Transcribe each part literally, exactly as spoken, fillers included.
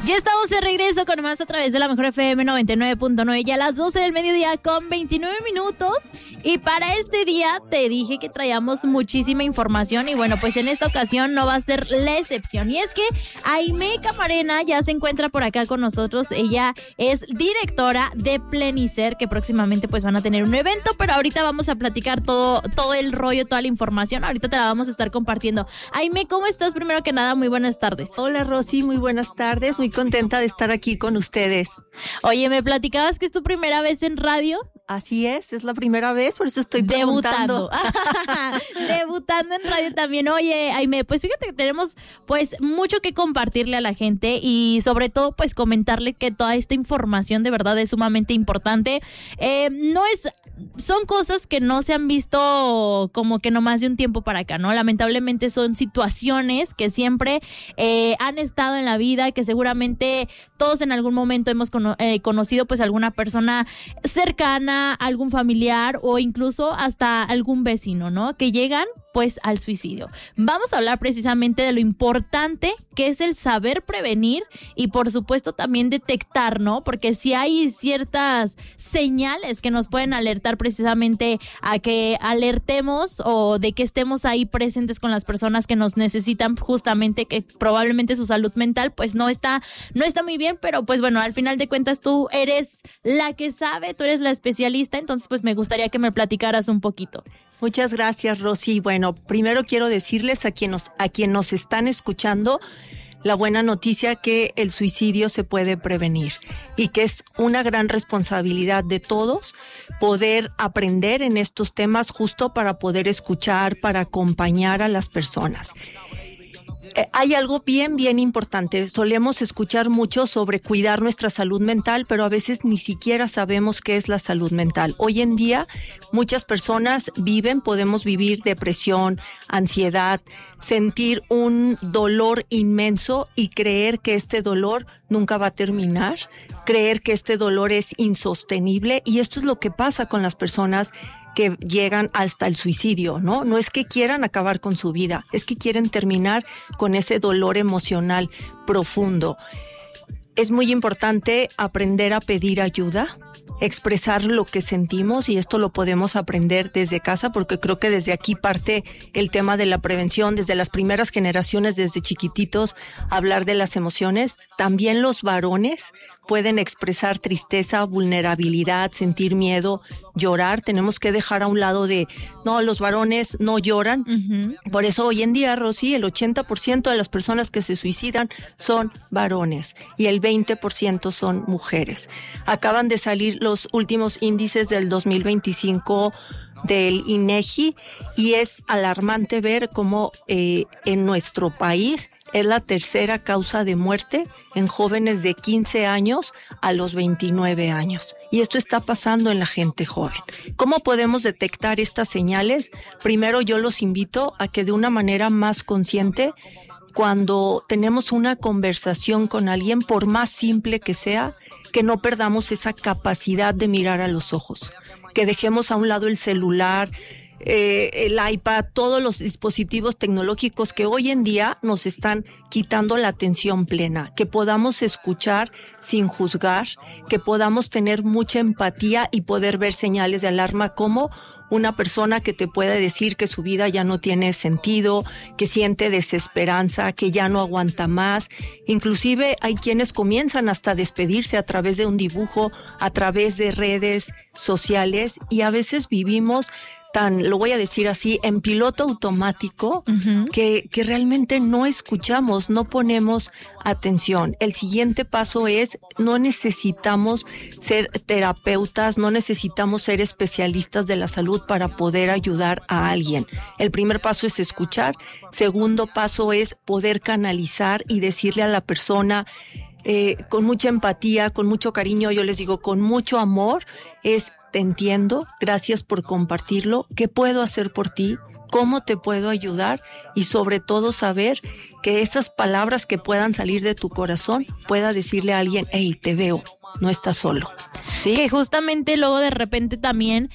Ya estamos de regreso con más a través de la Mejor F M noventa y nueve punto nueve, ya a las doce del mediodía con veintinueve minutos. Y para este día te dije que traíamos muchísima información y bueno, pues en esta ocasión no va a ser la excepción. Y es que Aimee Camarena ya se encuentra por acá con nosotros. Ella es directora de Plenicer, que próximamente pues van a tener un evento, pero ahorita vamos a platicar todo, todo el rollo, toda la información. Ahorita te la vamos a estar compartiendo. Aimee, ¿cómo estás? Primero que nada, muy buenas tardes. Hola Rosy, muy buenas tardes, muy contenta de estar aquí con ustedes. Oye, me platicabas que es tu primera vez en radio. Así es, es la primera vez, por eso estoy preguntando. Debutando. Debutando en radio también. Oye, Aimee, pues fíjate que tenemos pues mucho que compartirle a la gente y sobre todo pues comentarle que toda esta información de verdad es sumamente importante. Eh, no es... Son cosas que no se han visto como que nomás de un tiempo para acá, ¿no? Lamentablemente son situaciones que siempre eh, han estado en la vida, que seguramente todos en algún momento hemos cono- eh, conocido pues alguna persona cercana, algún familiar o incluso hasta algún vecino, ¿no? Que llegan pues al suicidio. Vamos a hablar precisamente de lo importante que es el saber prevenir y por supuesto también detectar, ¿no? Porque si hay ciertas señales que nos pueden alertar precisamente a que alertemos o de que estemos ahí presentes con las personas que nos necesitan, justamente que probablemente su salud mental pues no está, no está muy bien, pero pues bueno, al final de cuentas tú eres la que sabe, tú eres la especialista, entonces pues me gustaría que me platicaras un poquito. Muchas gracias, Rosy. Bueno, primero quiero decirles a quien nos, a quien nos están escuchando la buena noticia que el suicidio se puede prevenir y que es una gran responsabilidad de todos poder aprender en estos temas justo para poder escuchar, para acompañar a las personas. Eh, hay algo bien, bien importante. Solemos escuchar mucho sobre cuidar nuestra salud mental, pero a veces ni siquiera sabemos qué es la salud mental. Hoy en día, muchas personas viven, podemos vivir depresión, ansiedad, sentir un dolor inmenso y creer que este dolor nunca va a terminar, creer que este dolor es insostenible, y esto es lo que pasa con las personas que llegan hasta el suicidio, ¿no? No es que quieran acabar con su vida, es que quieren terminar con ese dolor emocional profundo. Es muy importante aprender a pedir ayuda, expresar lo que sentimos, y esto lo podemos aprender desde casa porque creo que desde aquí parte el tema de la prevención, desde las primeras generaciones, desde chiquititos, hablar de las emociones. También los varones pueden expresar tristeza, vulnerabilidad, sentir miedo, llorar. Tenemos que dejar a un lado de, no, los varones no lloran. Uh-huh. Por eso hoy en día, Rosy, el ochenta por ciento de las personas que se suicidan son varones y el veinte por ciento son mujeres. Acaban de salir los últimos índices del dos mil veinticinco del INEGI y es alarmante ver cómo eh, en nuestro país es la tercera causa de muerte en jóvenes de quince años a los veintinueve años. Y esto está pasando en la gente joven. ¿Cómo podemos detectar estas señales? Primero, yo los invito a que de una manera más consciente, cuando tenemos una conversación con alguien, por más simple que sea, que no perdamos esa capacidad de mirar a los ojos, que dejemos a un lado el celular, Eh, el iPad, todos los dispositivos tecnológicos que hoy en día nos están quitando la atención plena, que podamos escuchar sin juzgar, que podamos tener mucha empatía y poder ver señales de alarma como una persona que te puede decir que su vida ya no tiene sentido, que siente desesperanza, que ya no aguanta más. Inclusive hay quienes comienzan hasta a despedirse a través de un dibujo, a través de redes sociales, y a veces vivimos tan, lo voy a decir así, en piloto automático, uh-huh. que, que realmente no escuchamos, no ponemos atención. El siguiente paso es, no necesitamos ser terapeutas, no necesitamos ser especialistas de la salud para poder ayudar a alguien. El primer paso es escuchar. Segundo paso es poder canalizar y decirle a la persona, eh, con mucha empatía, con mucho cariño, yo les digo, con mucho amor, es: te entiendo, gracias por compartirlo, ¿qué puedo hacer por ti? ¿Cómo te puedo ayudar? Y sobre todo saber que esas palabras que puedan salir de tu corazón pueda decirle a alguien, hey, te veo, no estás solo. ¿sí? Que justamente luego de repente también,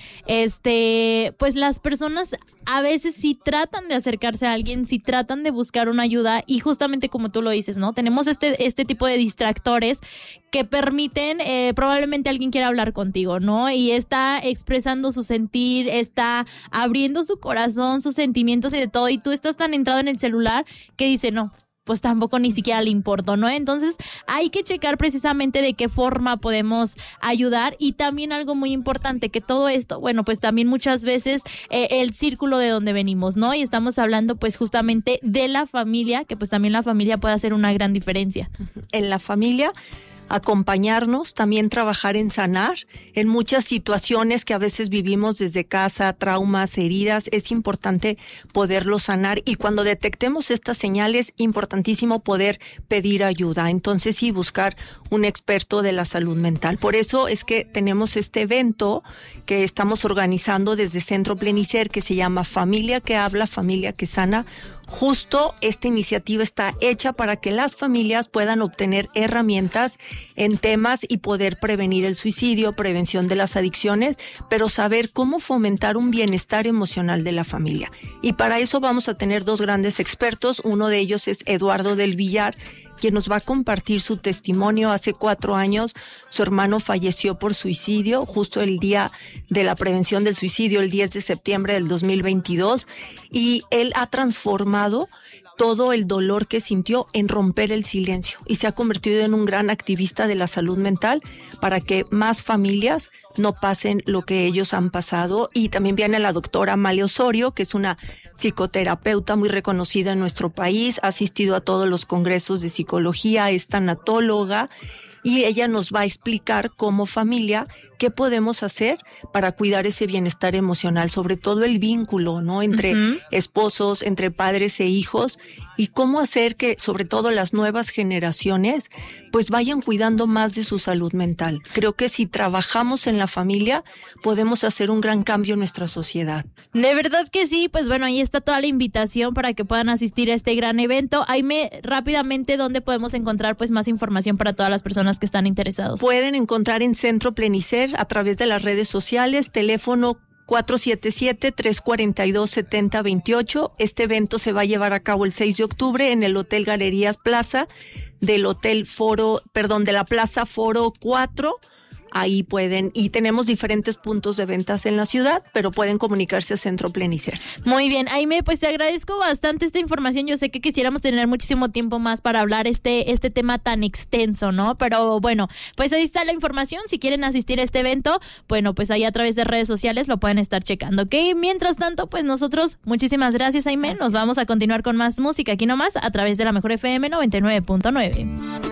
este, pues las personas a veces sí tratan de acercarse a alguien, sí tratan de buscar una ayuda y justamente como tú lo dices, ¿no? Tenemos este, este tipo de distractores que permiten, eh, probablemente alguien quiera hablar contigo, ¿no? Y está expresando su sentir, está abriendo su corazón, sus sentimientos y de todo, y tú estás tan entrado en el celular que dice, no, pues tampoco ni siquiera le importó, ¿no? Entonces hay que checar precisamente de qué forma podemos ayudar y también algo muy importante, que todo esto, bueno, pues también muchas veces eh, el círculo de donde venimos, ¿no? Y estamos hablando pues justamente de la familia, que pues también la familia puede hacer una gran diferencia. En la familia, acompañarnos, también trabajar en sanar, en muchas situaciones que a veces vivimos desde casa, traumas, heridas, es importante poderlo sanar y cuando detectemos estas señales, importantísimo poder pedir ayuda, entonces sí, buscar un experto de la salud mental. Por eso es que tenemos este evento que estamos organizando desde Centro Plenicer que se llama Familia que Habla, Familia que Sana. Justo esta iniciativa está hecha para que las familias puedan obtener herramientas en temas y poder prevenir el suicidio, prevención de las adicciones, pero saber cómo fomentar un bienestar emocional de la familia. Y para eso vamos a tener dos grandes expertos, uno de ellos es Eduardo del Villar, quien nos va a compartir su testimonio. Hace cuatro años su hermano falleció por suicidio, justo el día de la prevención del suicidio, el diez de septiembre del dos mil veintidós, y él ha transformado todo el dolor que sintió en romper el silencio y se ha convertido en un gran activista de la salud mental para que más familias no pasen lo que ellos han pasado. Y también viene la doctora Amalia Osorio, que es una psicoterapeuta muy reconocida en nuestro país, ha asistido a todos los congresos de psicología, es tanatóloga y ella nos va a explicar como familia qué podemos hacer para cuidar ese bienestar emocional, sobre todo el vínculo, ¿no? Entre uh-huh. esposos, entre padres e hijos, y cómo hacer que, sobre todo las nuevas generaciones, pues vayan cuidando más de su salud mental. Creo que si trabajamos en la familia, podemos hacer un gran cambio en nuestra sociedad. De verdad que sí, pues bueno, ahí está toda la invitación para que puedan asistir a este gran evento. Aime, rápidamente, ¿dónde podemos encontrar pues más información para todas las personas que están interesados? Pueden encontrar en Centro Plenicer a través de las redes sociales, teléfono cuatro siete siete, tres cuatro dos, siete cero dos ocho. Este evento se va a llevar a cabo el seis de octubre en el Hotel Galerías Plaza del Hotel Foro, perdón, de la Plaza Foro cuatro. Ahí pueden, y tenemos diferentes puntos de ventas en la ciudad, pero pueden comunicarse a Centro Plenicer. Muy bien, Aime, pues te agradezco bastante esta información. Yo sé que quisiéramos tener muchísimo tiempo más para hablar este, este tema tan extenso, ¿no? Pero bueno, pues ahí está la información. Si quieren asistir a este evento, bueno, pues ahí a través de redes sociales lo pueden estar checando, ¿ok? Mientras tanto, pues nosotros, muchísimas gracias, Aime. Nos vamos a continuar con más música aquí nomás a través de la Mejor F M noventa y nueve punto nueve.